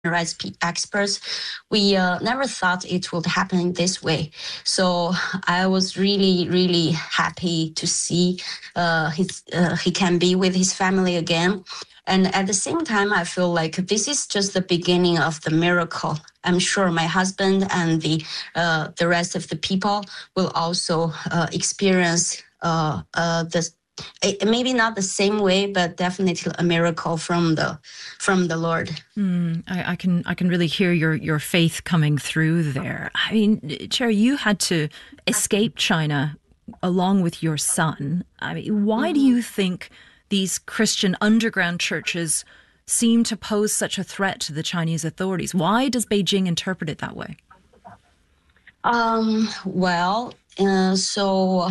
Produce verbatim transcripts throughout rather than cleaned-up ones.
rights experts, we uh, never thought it would happen this way. So I was really, really happy to see uh, his, uh, he can be with his family again. And at the same time, I feel like this is just the beginning of the miracle. I'm sure my husband and the uh, the rest of the people will also uh, experience uh, uh, this. Maybe not the same way, but definitely a miracle from the from the Lord. Mm, I, I can I can really hear your your faith coming through there. I mean, Cherry, you had to escape China along with your son. I mean, why mm-hmm. do you think these Christian underground churches seem to pose such a threat to the Chinese authorities? Why does Beijing interpret it that way? Um, well, uh, so,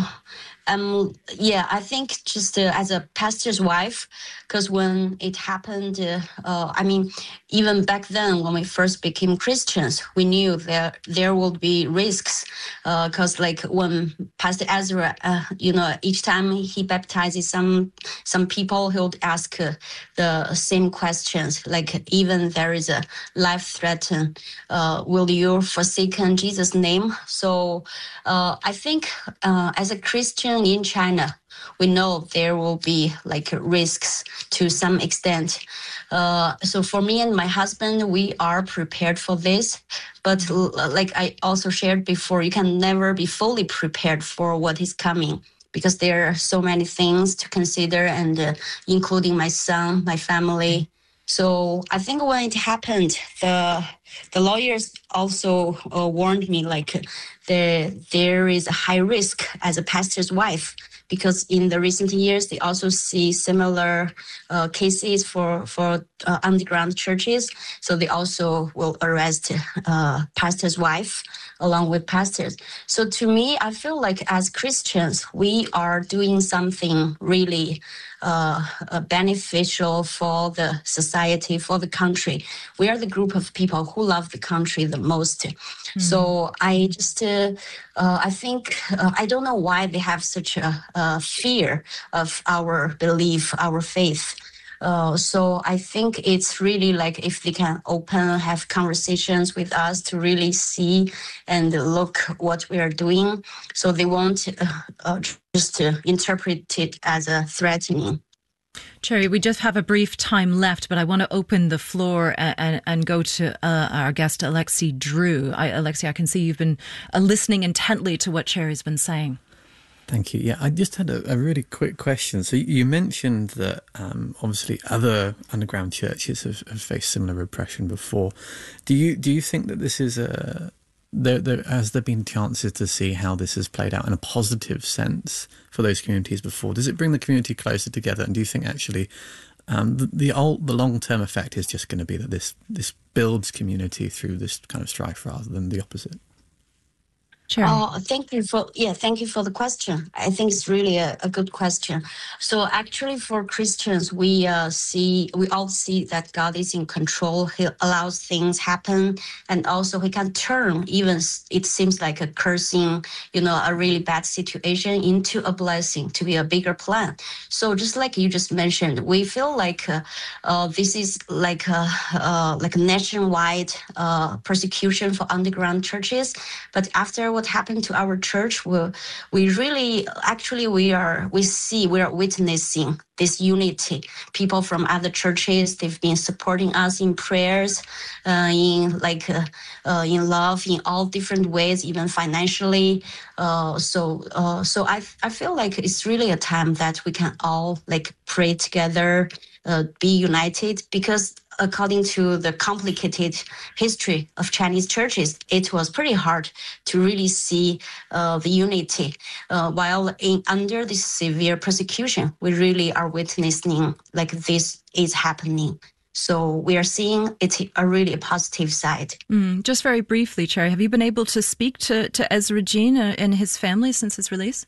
um, yeah, I think just uh, as a pastor's wife, because when it happened, uh, uh, I mean, even back then when we first became Christians, we knew that there would be risks, because uh, like when Pastor Ezra, uh, you know, each time he baptizes some some people, he would ask uh, the same questions, like even there is a life threaten, uh, will you forsaken Jesus' name? So uh, I think uh, as a Christian in China, we know there will be like risks to some extent. Uh, so for me and my husband, we are prepared for this. But like I also shared before, you can never be fully prepared for what is coming, because there are so many things to consider, and uh, including my son, my family. So I think when it happened, the the lawyers also uh, warned me, like the, there is a high risk as a pastor's wife, because in the recent years, they also see similar uh, cases for, for uh, underground churches. So they also will arrest uh, pastor's wife along with pastors. So to me, I feel like as Christians, we are doing something really uh, uh, beneficial for the society, for the country. We are the group of people who love the country the most. Mm-hmm. So I just, uh, uh, I think, uh, I don't know why they have such a, a fear of our belief, our faith. Uh, so I think it's really like if they can open, have conversations with us to really see and look what we are doing, so they won't uh, uh, just uh, interpret it as a threatening. Cherry, we just have a brief time left, but I want to open the floor and, and, and go to uh, our guest, Alexei Drew. I, Alexei, I can see you've been uh, listening intently to what Cherry's been saying. Thank you. Yeah, I just had a, a really quick question. So you mentioned that um, obviously other underground churches have, have faced similar repression before. Do you do you think that this is a there, there has there been chances to see how this has played out in a positive sense for those communities before? Does it bring the community closer together? And do you think actually um, the the, old, the long term effect is just going to be that this this builds community through this kind of strife rather than the opposite? Sure. Oh, thank you for yeah, thank you for the question. I think it's really a, a good question. So actually, for Christians, we uh, see we all see that God is in control. He allows things happen, and also He can turn even it seems like a cursing, you know, a really bad situation into a blessing to be a bigger plan. So just like you just mentioned, we feel like uh, uh, this is like a uh, like a nationwide uh, persecution for underground churches, but after what happened to our church, we we really actually we are we see we are witnessing this unity. People from other churches, they've been supporting us in prayers, uh, in like uh, uh, in love, in all different ways, even financially. Uh, so uh, so I I feel like it's really a time that we can all like pray together, uh, be united, because according to the complicated history of Chinese churches, it was pretty hard to really see uh, the unity. Uh, while in, under this severe persecution, we really are witnessing like this is happening. So we are seeing it a really positive side. Mm, just very briefly, Cherry, have you been able to speak to, to Ezra Jean and his family since his release?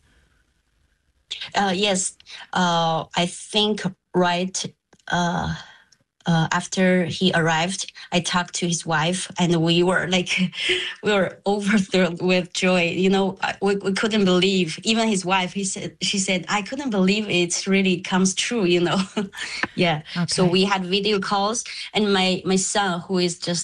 Uh, yes, uh, I think right... Uh, uh, after he arrived, I talked to his wife, and we were like, we were overfilled with joy. You know, I- we, we couldn't believe. Even his wife, he said, she said, I couldn't believe it really comes true. You know, yeah. So Okay. we had video calls, and my my son, who is just